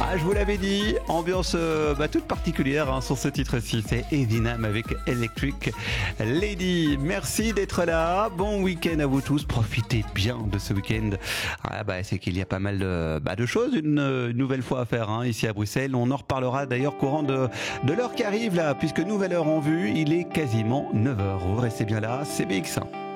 Ah, je vous l'avais dit, ambiance toute particulière sur ce titre-ci, c'est Evinam avec Electric Lady. Merci d'être là, bon week-end à vous tous, profitez bien de ce week-end. C'est qu'il y a pas mal de choses une nouvelle fois à faire ici à Bruxelles. On en reparlera d'ailleurs courant de l'heure qui arrive là, puisque nouvelle heure en vue, il est quasiment 9h. Vous restez bien là, c'est BX1.